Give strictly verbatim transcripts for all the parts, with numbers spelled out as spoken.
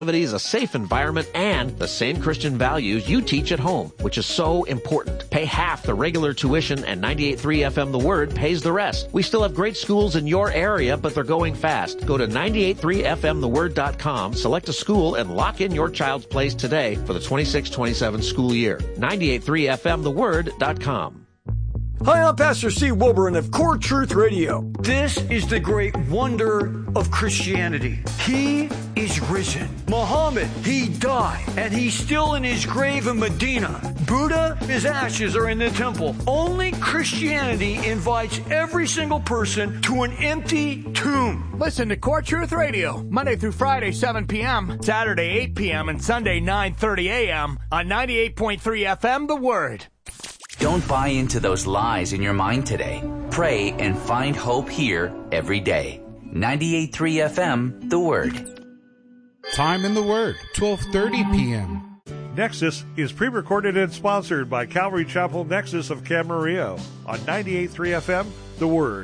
a safe environment, and the same Christian values you teach at home, which is so important. Pay half the regular tuition, and ninety-eight point three F M The Word pays the rest. We still have great schools in your area, but they're going fast. Go to ninety-eight point three F M the word dot com, select a school, and lock in your child's place today for the twenty-six twenty-seven school year. ninety-eight point three F M the word dot com. Hi, I'm Pastor Steve Wilburn of Core Truth Radio. This is the great wonder of Christianity. He is risen. Muhammad, he died, and he's still in his grave in Medina. Buddha, his ashes are in the temple. Only Christianity invites every single person to an empty tomb. Listen to Core Truth Radio, Monday through Friday, seven p.m., Saturday, eight p.m., and Sunday, nine thirty a.m. on ninety-eight point three F M The Word. Don't buy into those lies in your mind today. Pray and find hope here every day. ninety-eight point three F M, The Word. Time in the Word, twelve thirty p.m. Nexus is pre-recorded and sponsored by Calvary Chapel Nexus of Camarillo on ninety-eight point three F M, The Word.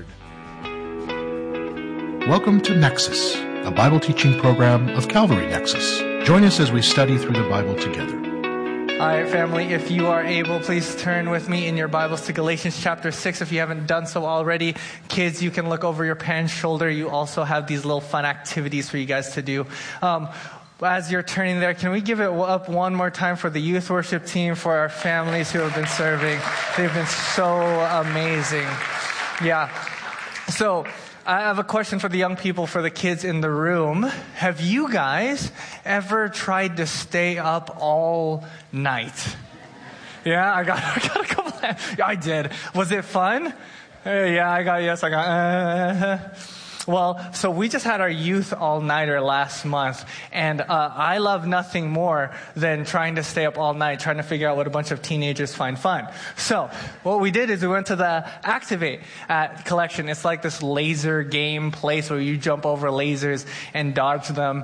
Welcome to Nexus, a Bible teaching program of Calvary Nexus. Join us as we study through the Bible together. All right, family, if you are able, please turn with me in your Bibles to Galatians chapter six. If you haven't done so already, kids, you can look over your parents' shoulder. You also have these little fun activities for you guys to do. Um, as you're turning there, can we give it up one more time for the youth worship team, for our families who have been serving? They've been so amazing. Yeah. So I have a question for the young people, for the kids in the room. Have you guys ever tried to stay up all night? Yeah, I got, I got a couple of, I did. Was it fun? Uh, yeah, I got, yes, I got, uh, well, so we just had our youth all-nighter last month, and uh, I love nothing more than trying to stay up all night, trying to figure out what a bunch of teenagers find fun. So what we did is we went to the Activate at Collection. It's like this laser game place where you jump over lasers and dodge them.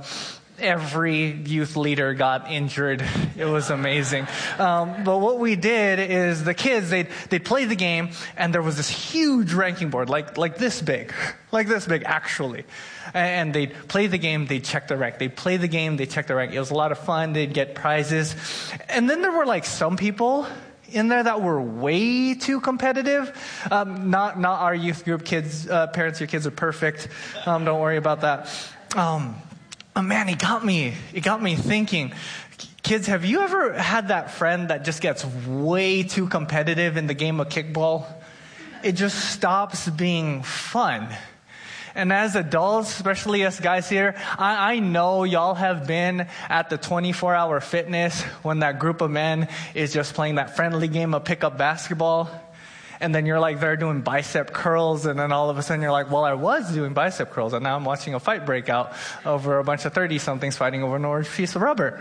Every youth leader got injured. It was amazing. Um, but what we did is the kids, they'd, they'd play the game, and there was this huge ranking board, like, like this big, like this big, actually. And they'd play the game, they'd check the rank. They'd play the game, they'd check the rank. It was a lot of fun. They'd get prizes. And then there were like some people in there that were way too competitive. Um, not, not our youth group kids, uh, parents, your kids are perfect. Um, don't worry about that. Um, Oh man, it got me, it got me thinking. Kids, have you ever had that friend that just gets way too competitive in the game of kickball? It just stops being fun. And as adults, especially us guys here, I, I know y'all have been at the twenty-four hour fitness when that group of men is just playing that friendly game of pickup basketball. And then you're like, they're doing bicep curls, and then all of a sudden you're like, well, I was doing bicep curls, and now I'm watching a fight break out over a bunch of thirty-somethings fighting over an orange piece of rubber.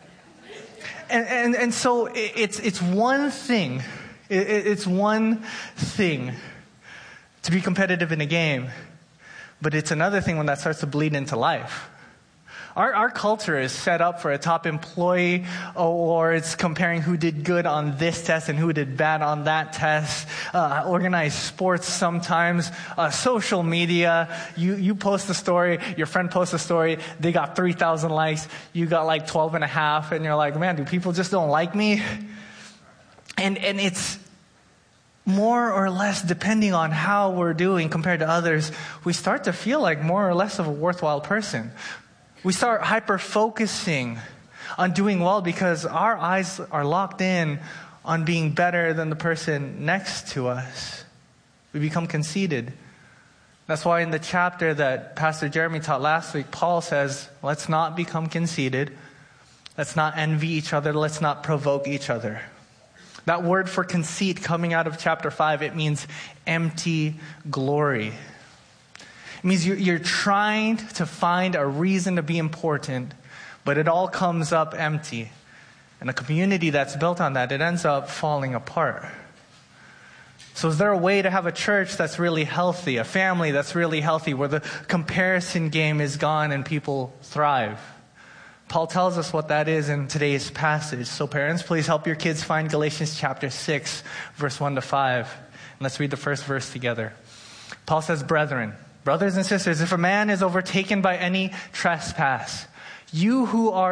And and, and so it's it's one thing, it's one thing to be competitive in a game, but it's another thing when that starts to bleed into life. Our, our culture is set up for a top employee, or it's comparing who did good on this test and who did bad on that test. Uh, organized sports sometimes. Uh, social media. You, you post a story, your friend posts a story, they got three thousand likes, you got like twelve and a half, and you're like, man, do people just don't like me? And, and it's more or less depending on how we're doing compared to others, we start to feel like more or less of a worthwhile person. We start hyper-focusing on doing well because our eyes are locked in on being better than the person next to us. We become conceited. That's why in the chapter that Pastor Jeremy taught last week, Paul says, let's not become conceited. Let's not envy each other. Let's not provoke each other. That word for conceit coming out of chapter five, it means empty glory. It means you're trying to find a reason to be important, but it all comes up empty. And a community that's built on that, it ends up falling apart. So is there a way to have a church that's really healthy, a family that's really healthy, where the comparison game is gone and people thrive? Paul tells us what that is in today's passage. So parents, please help your kids find Galatians chapter six, verse one to five. And let's read the first verse together. Paul says, brethren, brothers and sisters, if a man is overtaken by any trespass, You who are